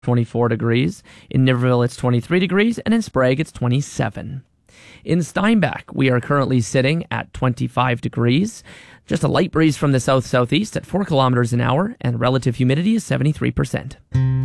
24 degrees. In Niverville, it's 23 degrees. And in Sprague, it's 27. In Steinbach, we are currently sitting at 25 degrees. Just a light breeze from the south-southeast at 4 kilometers an hour, and relative humidity is 73%.